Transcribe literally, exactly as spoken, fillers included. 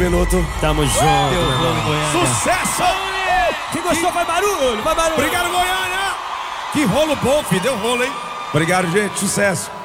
minuto. Tamo junto, meu irmão. Sucesso! Quem gostou, vai barulho, vai barulho. Obrigado, Goiânia! Que rolo bom, filho. Deu rolo, hein? Obrigado, gente. Sucesso.